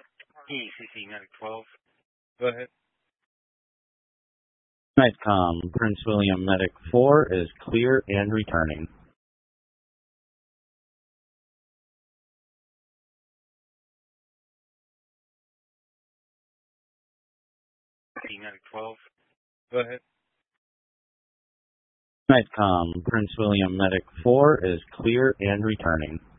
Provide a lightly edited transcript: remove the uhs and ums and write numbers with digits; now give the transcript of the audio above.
ECC Medic 12. Go ahead. Nightcom, Prince William Medic 4 is clear and returning. ECC Medic 12. Go ahead. Nightcom, Prince William Medic 4 is clear and returning.